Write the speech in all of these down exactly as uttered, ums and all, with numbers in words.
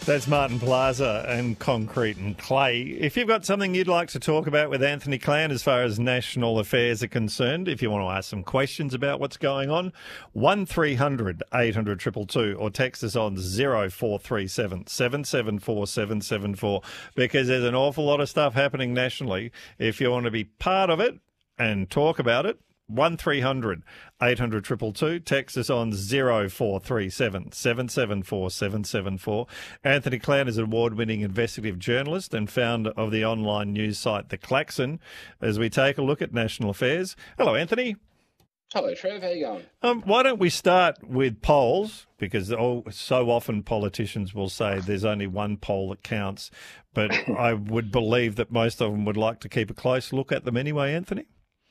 That's Martin Plaza and Concrete and Clay. If you've got something you'd like to talk about with Anthony Clan as far as national affairs are concerned, if you want to ask some questions about what's going on, one three hundred eight hundred two two two or text us on zero four three seven seven seven four seven seven four because there's an awful lot of stuff happening nationally. If you want to be part of it and talk about it, one three hundred eight hundred two two two. Text us on zero four three seven seven seven four seven seven four. Anthony Clan is an award-winning investigative journalist and founder of the online news site The Klaxon as we take a look at national affairs. Hello, Anthony. Hello, Trev. How you going? Um, why don't we start with polls? Because oh, so often politicians will say there's only one poll that counts, but I would believe that most of them would like to keep a close look at them anyway, Anthony.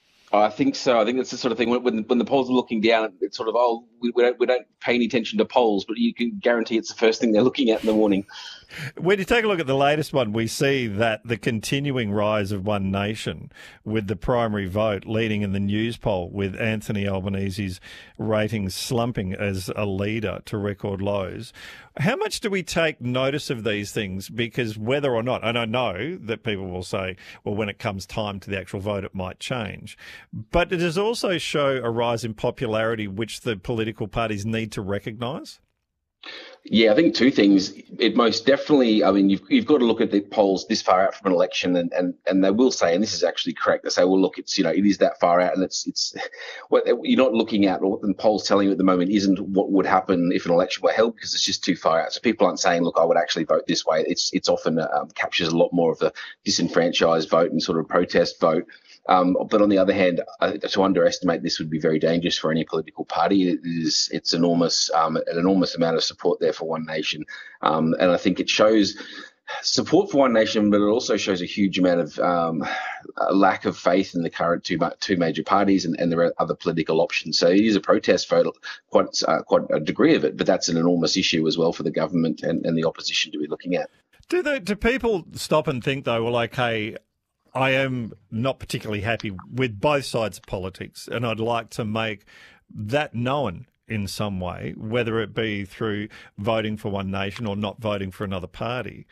I think so. I think that's the sort of thing when when, when the polls are looking down, it's sort of, oh, we, we don't we don't pay any attention to polls, but you can guarantee it's the first thing they're looking at in the morning. When you take a look at the latest one, we see that the continuing rise of One Nation with the primary vote leading in the news poll with Anthony Albanese's ratings slumping as a leader to record lows. How much do we take notice of these things? Because whether or not, and I know that people will say, well, when it comes time to the actual vote, it might change. But it does also show a rise in popularity, which the political parties need to recognise. Yeah, I think two things. It most definitely, I mean, you've you've got to look at the polls this far out from an election, and, and, and they will say, and this is actually correct, they say, well, look, it's, you know, it is that far out, and it's it's what you're not looking at, or what the polls telling you at the moment isn't what would happen if an election were held, because it's just too far out. So people aren't saying, look, I would actually vote this way. It's it's often um, captures a lot more of the disenfranchised vote and sort of protest vote. Um, but on the other hand, uh, to underestimate this would be very dangerous for any political party. It is, it's enormous, um, an enormous amount of support there for One Nation. Um, and I think it shows support for One Nation, but it also shows a huge amount of um, a lack of faith in the current two, two major parties and, and there are other political options. So it is a protest vote, quite, uh, quite a degree of it, but that's an enormous issue as well for the government and, and the opposition to be looking at. Do, they, do people stop and think, though, well, okay, I am not particularly happy with both sides of politics, and I'd like to make that known in some way, whether it be through voting for One Nation or not voting for another party.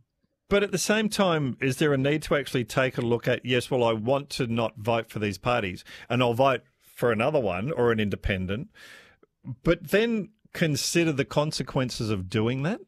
But at the same time, is there a need to actually take a look at, yes, well, I want to not vote for these parties, and I'll vote for another one or an independent, but then consider the consequences of doing that?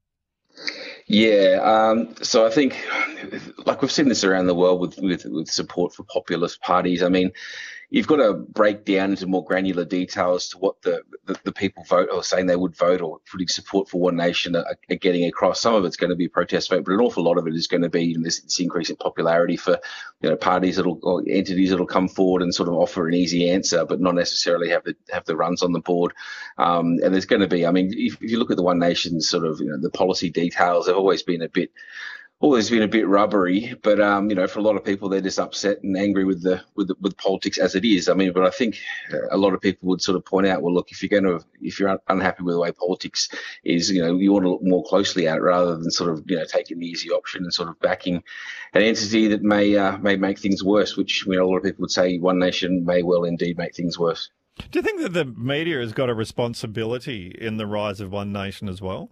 Yeah, um, so I think, like we've seen this around the world with, with, with support for populist parties. I mean, you've got to break down into more granular detail as to what the, the, the people vote or saying they would vote or putting support for One Nation are, are getting across. Some of it's going to be a protest vote, but an awful lot of it is going to be this, this increase in popularity for, you know, parties that'll, or entities that'll come forward and sort of offer an easy answer, but not necessarily have the have the runs on the board. Um, and there's going to be, I mean, if, if you look at the One Nation sort of, you know, the policy details, they've always been a bit. Always been a bit rubbery, but um, you know, for a lot of people, they're just upset and angry with the with the, with politics as it is. I mean, but I think a lot of people would sort of point out, well, look, if you're going to, if you're unhappy with the way politics is, you know, you want to look more closely at it rather than sort of, you know, taking the easy option and sort of backing an entity that may uh, may make things worse. Which, you know, a lot of people would say One Nation may well indeed make things worse. Do you think that the media has got a responsibility in the rise of One Nation as well?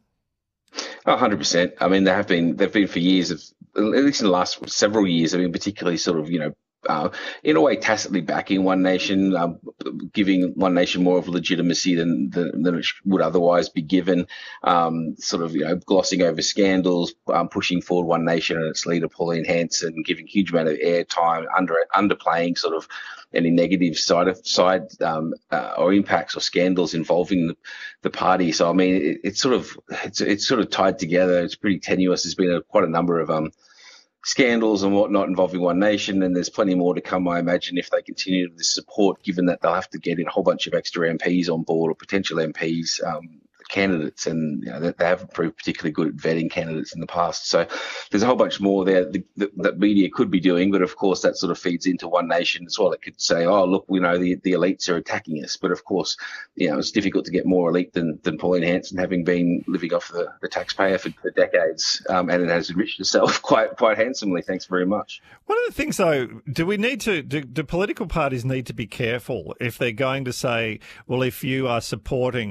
one hundred percent. I mean, there have been, they've been for years, of, at least in the last several years, I mean, particularly sort of, you know, uh, in a way tacitly backing One Nation, um, giving One Nation more of legitimacy than, than, than it would otherwise be given, um, sort of, you know, glossing over scandals, um, pushing forward One Nation and its leader, Pauline Hanson, giving huge amount of airtime, under underplaying sort of any negative side of side um, uh, or impacts or scandals involving the, the party. So I mean, it, it's sort of it's it's sort of tied together. It's pretty tenuous. There's been a, quite a number of um, scandals and whatnot involving One Nation, and there's plenty more to come, I imagine, if they continue this support, given that they'll have to get in a whole bunch of extra M Ps on board or potential M Ps. Um, candidates, and you know, they, they haven't proved particularly good at vetting candidates in the past. So there's a whole bunch more there that, that, that media could be doing, but of course that sort of feeds into One Nation as well. It could say, oh, look, we know the, the elites are attacking us, but of course, you know, it's difficult to get more elite than, than Pauline Hanson, having been living off the, the taxpayer for, for decades, um, and it has enriched itself quite quite handsomely. Thanks very much. One of the things, though, do we need to, do, do political parties need to be careful if they're going to say, well, if you are supporting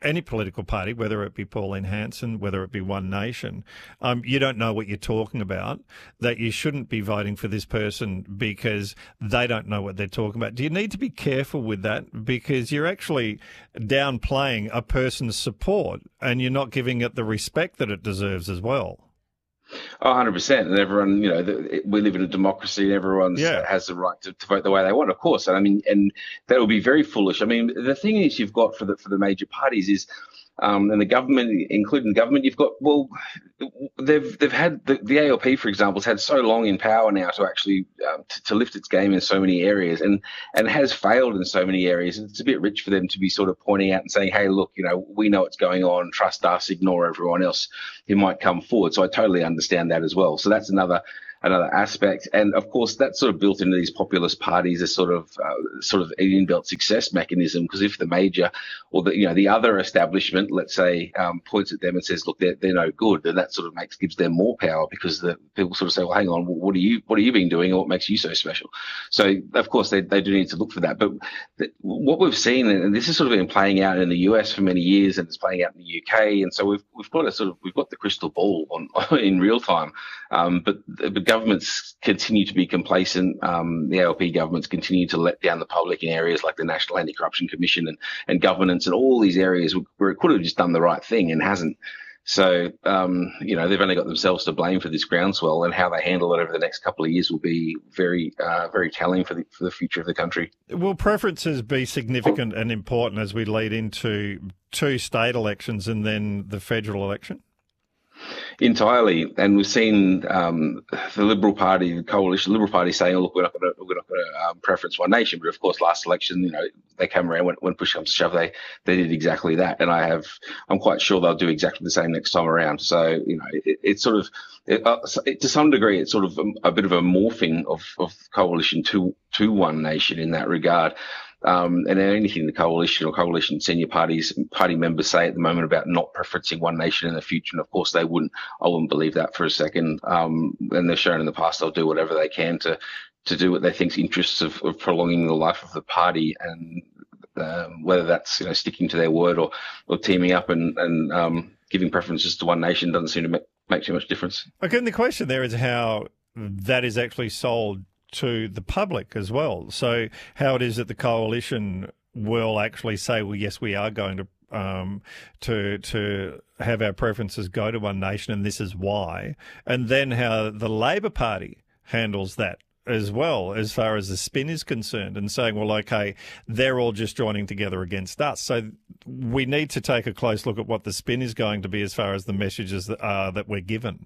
any political party, whether it be Pauline Hanson, whether it be One Nation, um, you don't know what you're talking about, that you shouldn't be voting for this person because they don't know what they're talking about. Do you need to be careful with that? Because you're actually downplaying a person's support and you're not giving it the respect that it deserves as well. Oh, one hundred percent. And everyone, you know, the, we live in a democracy and everyone Yeah. has the right to, to vote the way they want, of course. And I mean, and that would be very foolish. I mean, the thing is you've got for the, for the major parties is, um, and the government, including government, you've got, well, they've they've had, the, the A L P, for example, has had so long in power now to actually, um, to, to lift its game in so many areas and, and has failed in so many areas. And it's a bit rich for them to be sort of pointing out and saying, hey, look, you know, we know what's going on, trust us, ignore everyone else who might come forward. So I totally understand that as well. So that's another another aspect. And of course, that's sort of built into these populist parties as sort of uh, sort of an inbuilt success mechanism. Because if the major or the you know the other establishment, let's say, um, points at them and says, look, they're, they're no good, then that sort of makes gives them more power because the people sort of say, well, hang on, what are you what are you been doing, or what makes you so special? So of course they, they do need to look for that. But th- what we've seen, and this has sort of been playing out in the U S for many years, and it's playing out in the U K, and so we've we've got a sort of we've got the crystal ball on in real time. Um, but but governments continue to be complacent. Um, the A L P governments continue to let down the public in areas like the National Anti-Corruption Commission and, and governance and all these areas where it could have just done the right thing and hasn't. So, um, you know, they've only got themselves to blame for this groundswell, and how they handle it over the next couple of years will be very, uh, very telling for the for the future of the country. Will preferences be significant and important as we lead into two state elections and then the federal election? Entirely, and we've seen um, the Liberal Party, the coalition, the Liberal Party saying, "Oh, look, we're not going to, we're not going to um, preference One Nation." But of course, last election, you know, they came around when, when push comes to shove, they they did exactly that, and I have, I'm quite sure they'll do exactly the same next time around. So, you know, it, it's sort of, it, uh, it, to some degree, it's sort of a, a bit of a morphing of of coalition to to One Nation in that regard. Um, and anything the coalition or coalition senior parties, party members say at the moment about not preferencing One Nation in the future, and of course they wouldn't. I wouldn't believe that for a second. Um, and they've shown in the past they'll do whatever they can to to do what they think's interests of, of prolonging the life of the party, and um, whether that's you know sticking to their word or or teaming up and and um, giving preferences to One Nation doesn't seem to make, make too much difference. Again, the question there is how that is actually sold to the public as well. So how it is that the coalition will actually say, well, yes, we are going to um, to to have our preferences go to One Nation, and this is why. And then how the Labor Party handles that as well, as far as the spin is concerned, and saying, well, okay, they're all just joining together against us. So we need to take a close look at what the spin is going to be as far as the messages that, uh, that we're given.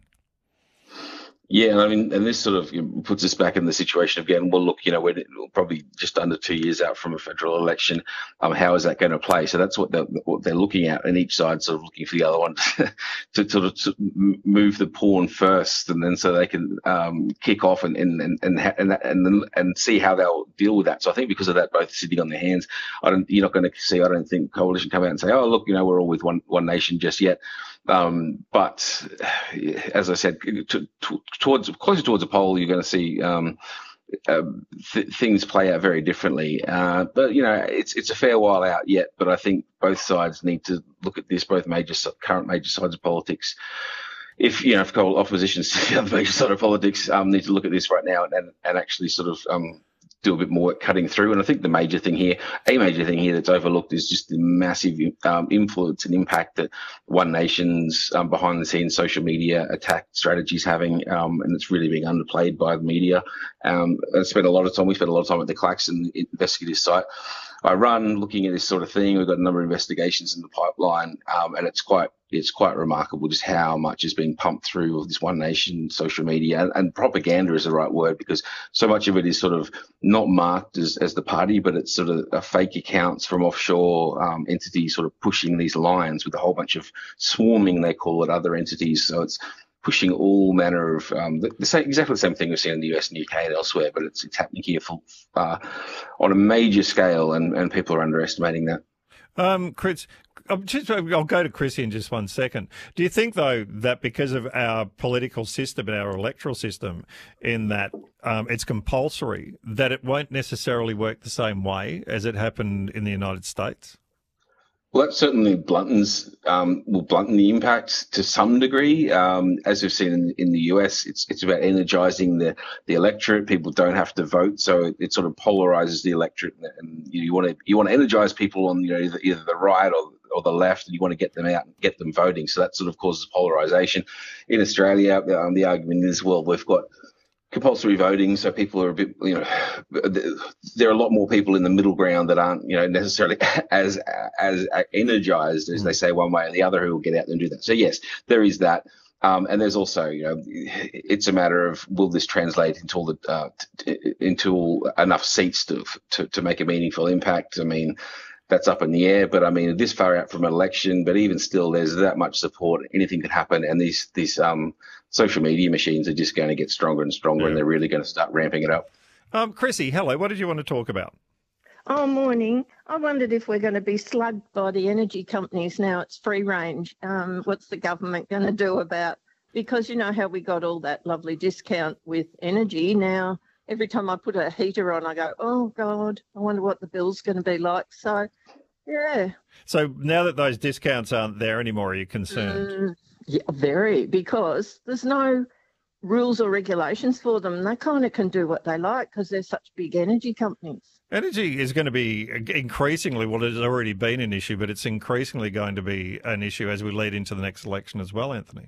Yeah, I mean, and this sort of you know, puts us back in the situation again. Well, look, you know, we're probably just under two years out from a federal election. Um, how is that going to play? So that's what they're, what they're looking at, and each side sort of looking for the other one to, to sort of to move the pawn first, and then so they can um, kick off and and and and and, and and see how they'll deal with that. So I think because of that, both sitting on their hands, I don't. You're not going to see. I don't think coalition come out and say, oh, look, you know, we're all with one one nation just yet. Um, but as I said, to, to, towards closer towards a poll, you're going to see um, uh, th- things play out very differently. Uh, but you know, it's it's a fair while out yet. But I think both sides need to look at this. Both major current major sides of politics. If you know, if opposition's to the other major side of politics, um, need to look at this right now and and actually sort of um. do a bit more cutting through. And I think the major thing here, a major thing here that's overlooked is just the massive um, influence and impact that One Nation's um, behind the scenes social media attack strategies having. Um, and it's really being underplayed by the media. Um, I spent a lot of time, we spent a lot of time at the Claxon investigative site I run looking at this sort of thing. We've got a number of investigations in the pipeline. Um, and it's quite, it's quite remarkable just how much is being pumped through of this One Nation social media, and, and propaganda is the right word, because so much of it is sort of not marked as, as the party, but it's sort of a fake accounts from offshore um, entities sort of pushing these lines with a whole bunch of swarming, they call it, other entities. So it's pushing all manner of um, the, the same, exactly the same thing we've seen in the U S and U K and elsewhere, but it's, it's happening here for, uh, on a major scale, and, and people are underestimating that. Um, Chris, I'll, just, I'll go to Chris in just one second. Do you think, though, that because of our political system and our electoral system, in that um, it's compulsory, that it won't necessarily work the same way as it happened in the United States? Well, that certainly bluntens um, will blunt the impact to some degree. Um, as we've seen in, in the U S, it's it's about energizing the, the electorate. People don't have to vote, so it, it sort of polarizes the electorate, and you, know, you want to you want to energize people on you know either, either the right or or the left, and you want to get them out and get them voting. So that sort of causes polarization. In Australia, um, the argument is, well, we've got compulsory voting, so people are a bit, you know, there are a lot more people in the middle ground that aren't, you know, necessarily as as energized as they say one way or the other who will get out there and do that. So yes, there is that, um, and there's also, you know, it's a matter of will this translate into all the uh, t- into all, enough seats to, to to make a meaningful impact. I mean, that's up in the air, but I mean, this far out from an election, but even still, there's that much support. Anything could happen, and these these um, social media machines are just going to get stronger and stronger, yeah. and they're really going to start ramping it up. Um, Chrissy, hello. What did you want to talk about? Oh, morning. I wondered if we're going to be slugged by the energy companies now. It's free range. Um, what's the government going to do about? Because you know how we got all that lovely discount with energy now. Every time I put a heater on, I go, oh, God, I wonder what the bill's going to be like. So, yeah. So now that those discounts aren't there anymore, are you concerned? Mm, yeah, very, because there's no rules or regulations for them. They kind of can do what they like because they're such big energy companies. Energy is going to be increasingly, well, it's already been an issue, but it's increasingly going to be an issue as we lead into the next election as well, Anthony.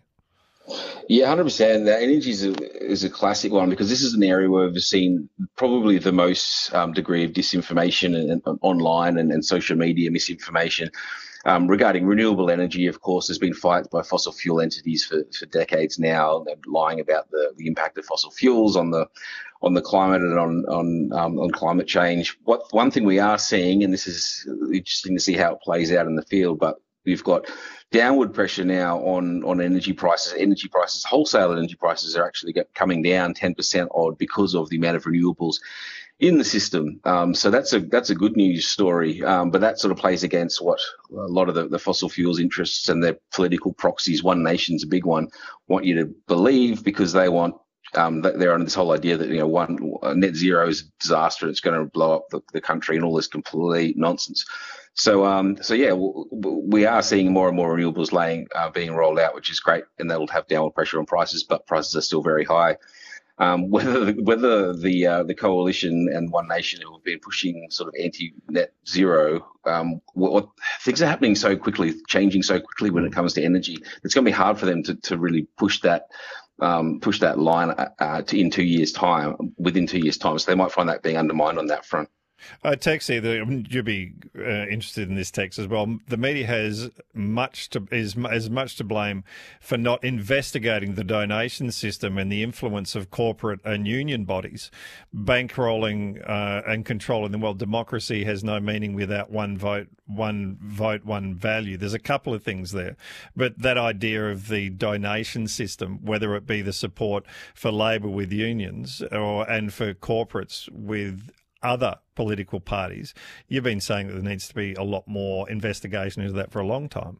Yeah, one hundred percent. The energy is a, is a classic one because this is an area where we've seen probably the most um, degree of disinformation and, and online and, and social media misinformation. Um, regarding renewable energy, of course, there's been fights by fossil fuel entities for, for decades now, lying about the, the impact of fossil fuels on the on the climate and on on um, on climate change. What one thing we are seeing, and this is interesting to see how it plays out in the field, but we've got downward pressure now on, on energy prices. Energy prices, wholesale energy prices are actually get, coming down ten percent odd because of the amount of renewables in the system. Um, so that's a that's a good news story. Um, but that sort of plays against what a lot of the, the fossil fuels interests and their political proxies, One Nation's a big one, want you to believe because they want Um, they're on this whole idea that, you know, one net zero is a disaster. It's going to blow up the, the country and all this complete nonsense. So, um, so yeah, we are seeing more and more renewables laying, uh, being rolled out, which is great, and that'll have downward pressure on prices, but prices are still very high. Um, whether whether the uh, the coalition and One Nation who have been pushing sort of anti-net zero, um, what, what things are happening so quickly, changing so quickly when it comes to energy, it's going to be hard for them to, to really push that um, push that line uh, to in two years' time, within two years' time. So they might find that being undermined on that front. Uh, text here, the, you'd be uh, interested in this text as well. The media has much to is as much to blame for not investigating the donation system and the influence of corporate and union bodies, bankrolling uh, and controlling them. Well, democracy has no meaning without one vote, one vote, one value. There's a couple of things there, but that idea of the donation system, whether it be the support for Labor with unions or and for corporates with other political parties, you've been saying that there needs to be a lot more investigation into that for a long time.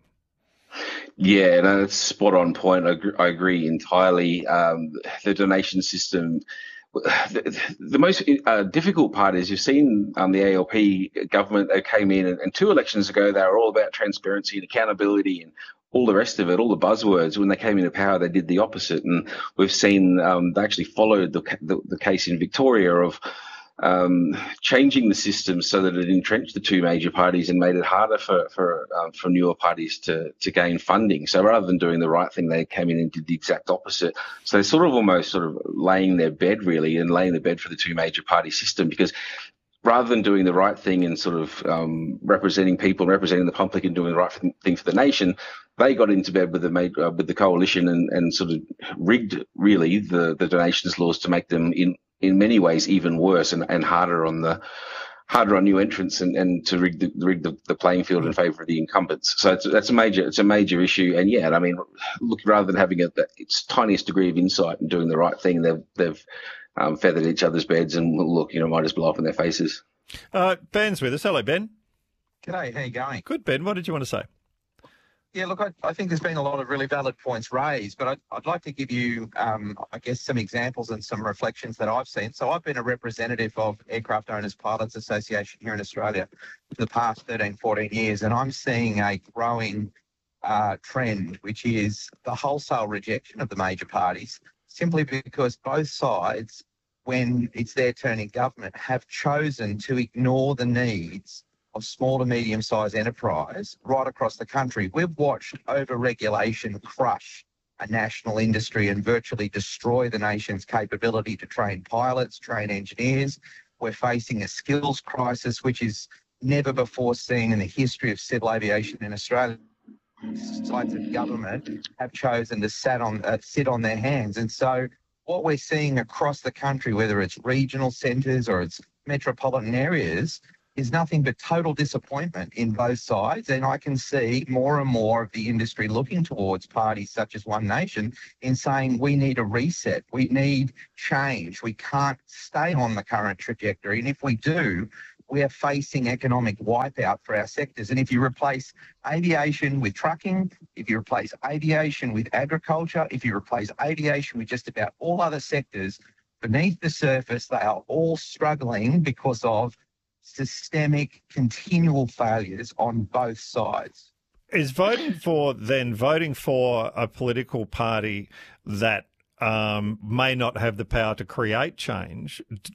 Yeah, no, that's spot on point. I agree, I agree entirely. Um, the donation system, the, the most uh, difficult part is you've seen um, the A L P government, they came in and, and two elections ago, they were all about transparency and accountability and all the rest of it, all the buzzwords. When they came into power, they did the opposite. And we've seen um, they actually followed the, the, the case in Victoria of Um, changing the system so that it entrenched the two major parties and made it harder for for, um, for newer parties to to gain funding. So rather than doing the right thing, they came in and did the exact opposite. So they're sort of almost sort of laying their bed really and laying the bed for the two major party system, because rather than doing the right thing and sort of um, representing people, representing the public and doing the right thing for the nation, they got into bed with the uh, with the coalition and, and sort of rigged really the, the donations laws to make them in in many ways even worse and, and harder on the harder on new entrants and, and to rig the rig the, the playing field in favour of the incumbents. So it's, that's a major it's a major issue. And yeah, I mean, look, rather than having a, its tiniest degree of insight and doing the right thing, they've they've um, feathered each other's beds and look, you know, might just blow up in their faces. Uh, Ben's with us. Hello, Ben. G'day. How you going? Good, Ben. What did you want to say? Yeah, look, I, I think there's been a lot of really valid points raised, but I'd, I'd like to give you, um, I guess, some examples and some reflections that I've seen. So I've been a representative of Aircraft Owners Pilots Association here in Australia for the past thirteen, fourteen years, and I'm seeing a growing uh, trend, which is the wholesale rejection of the major parties, simply because both sides, when it's their turn in government, have chosen to ignore the needs of small to medium-sized enterprise right across the country. We've watched over-regulation crush a national industry and virtually destroy the nation's capability to train pilots, train engineers. We're facing a skills crisis, which is never before seen in the history of civil aviation in Australia. Sides of government have chosen to sat on, uh, sit on their hands. And so what we're seeing across the country, whether it's regional centres or it's metropolitan areas, is nothing but total disappointment in both sides. And I can see more and more of the industry looking towards parties such as One Nation in saying we need a reset, we need change, we can't stay on the current trajectory. And if we do, we are facing economic wipeout for our sectors. And if you replace aviation with trucking, if you replace aviation with agriculture, if you replace aviation with just about all other sectors, beneath the surface, they are all struggling because of systemic, continual failures on both sides. Is voting for, then voting for a political party that um, may not have the power to create change,